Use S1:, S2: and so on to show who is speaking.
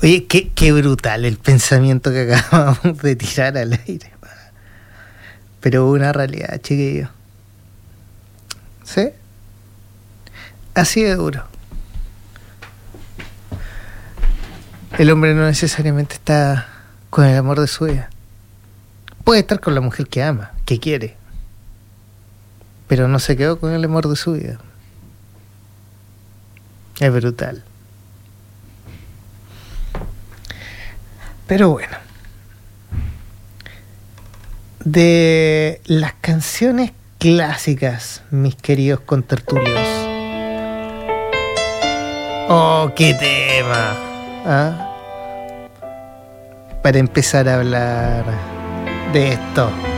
S1: Oye, qué brutal el pensamiento que acabamos de tirar al aire. Pero una realidad, chiquillo. ¿Sí? Así de duro. El hombre no necesariamente está con el amor de su vida. Puede estar con la mujer que ama, que quiere. Pero no se quedó con el amor de su vida. Es brutal. Pero bueno. De las canciones clásicas, mis queridos contertulios. ¡Oh, qué tema! ¿Ah? Para empezar a hablar de esto.